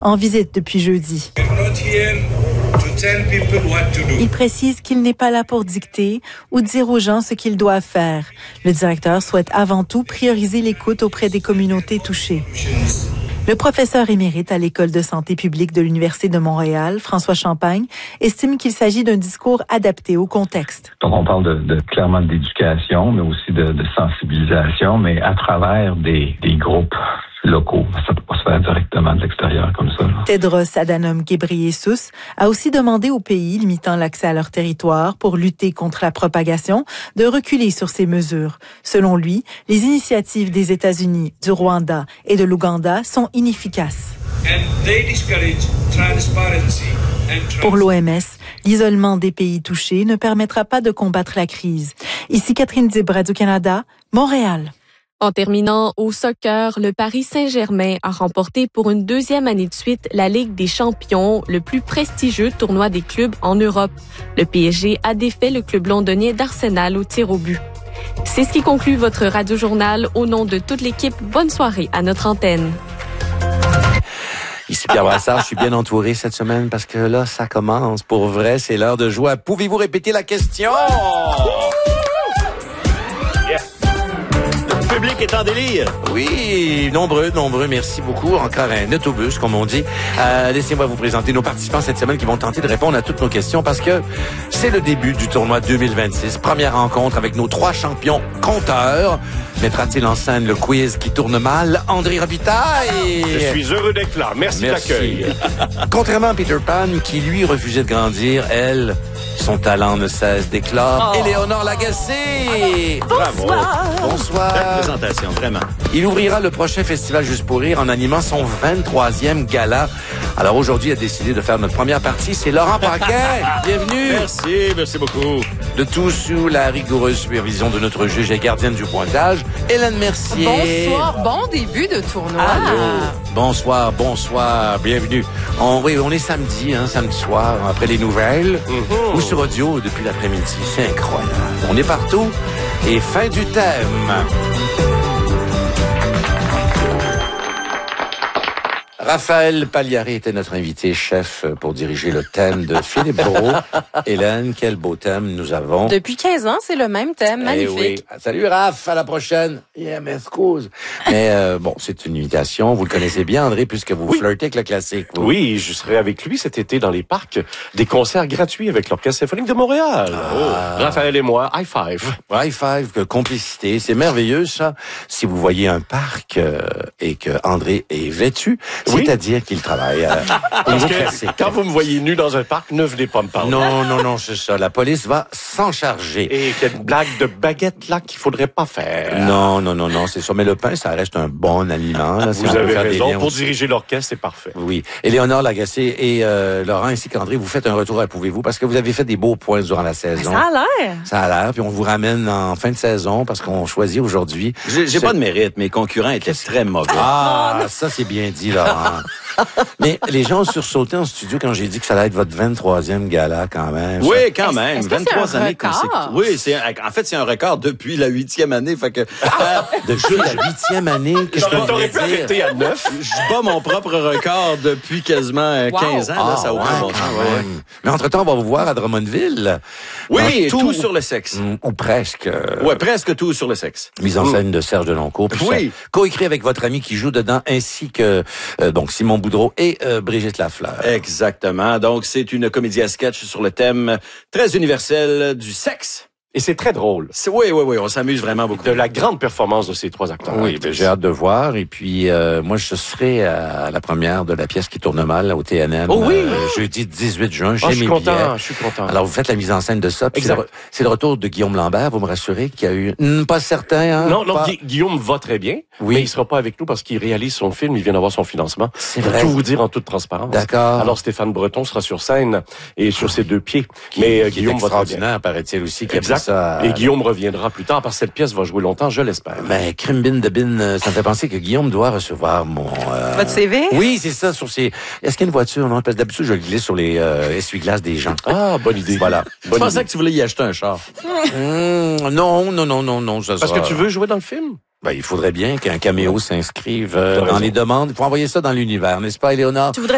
en visite depuis jeudi. Il précise qu'il n'est pas là pour dicter ou dire aux gens ce qu'ils doivent faire. Le directeur souhaite avant tout prioriser l'écoute auprès des communautés touchées. Le professeur émérite à l'École de santé publique de l'Université de Montréal, François Champagne, estime qu'il s'agit d'un discours adapté au contexte. Donc, on parle clairement d'éducation, mais aussi de sensibilisation, mais à travers des groupes locaux. Ça ne peut pas se faire directement de l'extérieur comme ça. Tedros Adhanom Ghebreyesus a aussi demandé aux pays limitant l'accès à leur territoire pour lutter contre la propagation de reculer sur ces mesures. Selon lui, les initiatives des États-Unis, du Rwanda et de l'Ouganda sont inefficaces. Pour l'OMS, l'isolement des pays touchés ne permettra pas de combattre la crise. Ici Catherine Dib, Radio-Canada, Montréal. En terminant au soccer, le Paris Saint-Germain a remporté pour une deuxième année de suite la Ligue des champions, le plus prestigieux tournoi des clubs en Europe. Le PSG a défait le club londonien d'Arsenal au tir au but. C'est ce qui conclut votre radio-journal. Au nom de toute l'équipe, bonne soirée à notre antenne. Ici Pierre Brassard, je suis bien entouré cette semaine parce que là, ça commence. Pour vrai, c'est l'heure de jouer. Pouvez-vous répéter la question? Le public est en délire. Oui, nombreux. Merci beaucoup. Encore un autobus, comme on dit. Laissez-moi vous présenter nos participants cette semaine qui vont tenter de répondre à toutes nos questions parce que c'est le début du tournoi 2026. Première rencontre avec nos 3 champions compteurs. Mettra-t-il en scène le quiz qui tourne mal? André Robitaille! Je suis heureux d'être là. Merci de l'accueil. Contrairement à Peter Pan, qui lui refusait de grandir, elle, son talent ne cesse d'éclore. Éléonore Lagacé! Bonsoir! Belle présentation, vraiment. Il ouvrira le prochain Festival Juste pour rire en animant son 23e gala. Alors aujourd'hui, il a décidé de faire notre première partie. C'est Laurent Paquin. Bienvenue! Merci beaucoup. Le tout sous la rigoureuse supervision de notre juge et gardienne du pointage, Hélène Mercier. Bonsoir, bon début de tournoi. Allô. Bonsoir, bienvenue. On est samedi soir, après les nouvelles, ou sur audio depuis l'après-midi. C'est incroyable. On est partout et fin du thème. Raphaël Pagliari était notre invité chef pour diriger le thème de Philippe Brault. Hélène, quel beau thème nous avons. Depuis 15 ans, c'est le même thème, magnifique. Oui. Salut Raph, à la prochaine. M'excuse. Mais bon, c'est une invitation. Vous le connaissez bien, André, puisque vous flirtez avec le classique. Vous. Oui, je serai avec lui cet été dans les parcs, des concerts gratuits avec l'Orchestre symphonique de Montréal. Raphaël et moi, high five. High five, complicité. C'est merveilleux, ça. Si vous voyez un parc et que André est vêtu, c'est-à-dire qu'il travaille au niveau classique. Quand vous me voyez nu dans un parc, ne venez pas me parler. Non, c'est ça. La police va s'en charger. Et qu'il y a une blague de baguette là qu'il faudrait pas faire. Non, c'est ça. Mais le pain, ça reste un bon aliment. Là, vous avez raison. Pour diriger l'orchestre, c'est parfait. Oui. Éléonore Lagacé et Laurent ainsi qu'André, vous faites un retour à Pouvez-vous parce que vous avez fait des beaux points durant la saison. Ça a l'air. Ça a l'air. Puis on vous ramène en fin de saison parce qu'on choisit aujourd'hui. J'ai pas de mérite. Mes concurrents étaient très mauvais. Ça c'est bien dit, Laurent. Mais les gens ont sursauté en studio quand j'ai dit que ça allait être votre 23e gala quand même. Oui, quand même. Est-ce que 23 années consécutives. Oui, c'est un record depuis la 8e année. Fait que, depuis la 8e année, qu'est-ce que t'aurais pu arrêter à 9. Je bats mon propre record depuis quasiment 15 ans. Là, ça a aucun bon sens. Mais entre-temps, on va vous voir à Drummondville. Oui, tout sur le sexe. Ou presque. Ouais, presque tout sur le sexe. Mise en scène de Serge Deloncourt. Oui. Coécrit avec votre ami qui joue dedans, ainsi que donc Simon Boudreau et Brigitte Lafleur. Exactement. Donc, c'est une comédie à sketch sur le thème très universel du sexe. Et c'est très drôle. Oui, on s'amuse vraiment beaucoup. De la grande performance de ces 3 acteurs. Oui, j'ai hâte de voir. Et puis, moi, je serai à la première de la pièce qui tourne mal là, au TNM. Jeudi 18 juin, chez mes billets. Je suis content. Alors, vous faites la mise en scène de ça. C'est le retour de Guillaume Lambert. Vous me rassurez qu'il y a eu... pas certain, hein? Non, Guillaume va très bien. Oui. Mais il sera pas avec nous parce qu'il réalise son film. Il vient d'avoir son financement. C'est vrai. Pour tout vous dire en toute transparence. D'accord. Alors, Stéphane Breton sera sur scène et sur ses 2 pieds. Mais Guillaume va très bien. Paraît-il aussi. Exact. Et Guillaume reviendra plus tard parce que cette pièce va jouer longtemps, je l'espère. Mais crime bin de bin, ça me fait penser que Guillaume doit recevoir mon... Votre CV? Oui, c'est ça, sur ses... Est-ce qu'il y a une voiture? Non, parce que d'habitude, je le glisse sur les essuie-glaces des gens. Bonne idée. Voilà. Je pensais que tu voulais y acheter un char. Non, ça Parce que tu veux jouer dans le film? Il faudrait bien qu'un caméo s'inscrive dans les demandes. Il faut envoyer ça dans l'univers, n'est-ce pas, Éléonore? Tu voudrais